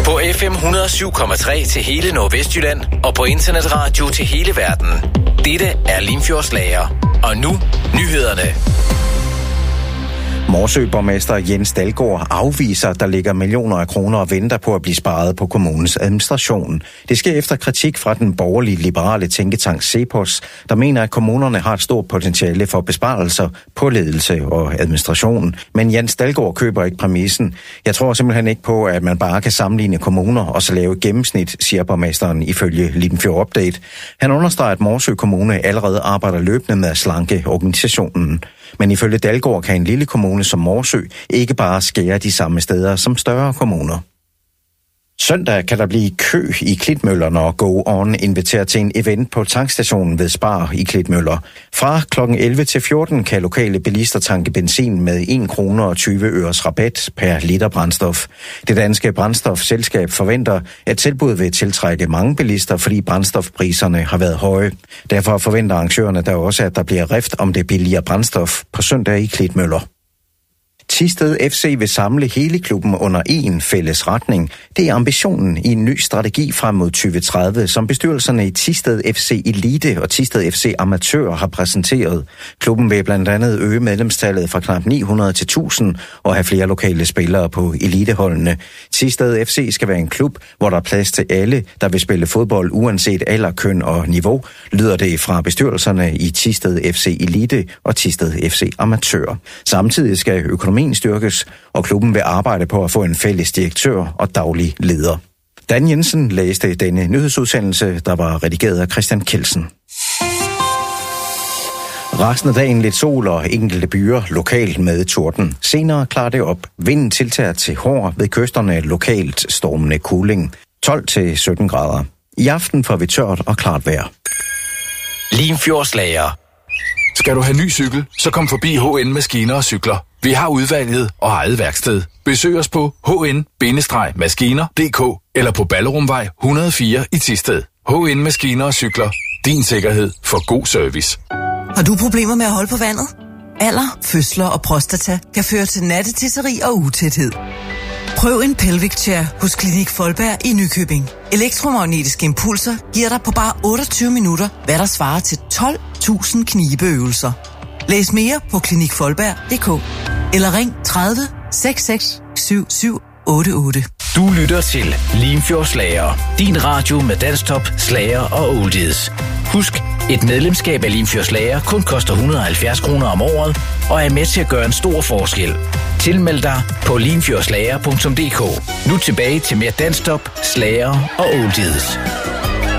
På FM 107,3 til hele Nordvestjylland og på internetradio til hele verden. Dette er Limfjordslager. Og nu nyhederne. Morsø-borgmester Jens Dalgaard afviser, at der ligger millioner af kroner og venter på at blive sparet på kommunens administration. Det sker efter kritik fra den borgerlige liberale tænketank Cepos, der mener, at kommunerne har et stort potentiale for besparelser på ledelse og administration. Men Jens Dalgaard køber ikke præmissen. Jeg tror simpelthen ikke på, at man bare kan sammenligne kommuner og så lave et gennemsnit, siger borgmesteren ifølge Limfjord Update. Han understreger, at Morsø Kommune allerede arbejder løbende med at slanke organisationen. Men ifølge Dalgaard kan en lille kommune som Morsø ikke bare skære de samme steder som større kommuner. Søndag kan der blive kø i Klitmøller, når Go On inviterer til en event på tankstationen ved Spar i Klitmøller. Fra kl. 11 til 14 kan lokale bilister tanke benzin med 1 kroner og 20 øres rabat per liter brændstof. Det danske brændstofselskab forventer, at tilbuddet vil tiltrække mange bilister, fordi brændstofpriserne har været høje. Derfor forventer arrangørerne der også, at der bliver rift om det billigere brændstof på søndag i Klitmøller. Thisted FC vil samle hele klubben under én fælles retning. Det er ambitionen i en ny strategi frem mod 2030, som bestyrelserne i Thisted FC Elite og Thisted FC Amatør har præsenteret. Klubben vil blandt andet øge medlemstallet fra knap 900 til 1000 og have flere lokale spillere på eliteholdene. Thisted FC skal være en klub, hvor der er plads til alle, der vil spille fodbold uanset alder, køn og niveau, lyder det fra bestyrelserne i Thisted FC Elite og Thisted FC Amatør. Samtidig skal økonomien styrkes, og klubben vil arbejde på at få en fælles direktør og daglig leder. Dan Jensen læste denne nyhedsudsendelse, der var redigeret af Christian Kelsen. Resten af dagen lidt sol og enkelte byer lokalt med torden. Senere klarer det op. Vinden tiltager til hård, ved kysterne lokalt stormende kuling. 12-17 grader. I aften får vi tørt og klart vejr. Limfjordslager. Skal du have ny cykel, så kom forbi HN Maskiner og Cykler. Vi har udvalget og eget værksted. Besøg os på hn-maskiner.dk eller på Ballerumvej 104 i Thisted. HN Maskiner og Cykler. Din sikkerhed for god service. Har du problemer med at holde på vandet? Alder, fødsler og prostata kan føre til nattetisseri og utæthed. Prøv en Pelvic Chair hos Klinik Folberg i Nykøbing. Elektromagnetiske impulser giver dig på bare 28 minutter, hvad der svarer til 12.000 knibeøvelser. Læs mere på klinikfolberg.dk eller ring 30 66 77 88. Du lytter til Limfjordslager. Din radio med dansktop, slager og oldies. Husk, et medlemskab af Limfjordslager kun koster 170 kroner om året og er med til at gøre en stor forskel. Tilmeld dig på limfjordslager.dk. Nu tilbage til mere dansktop, slager og oldies.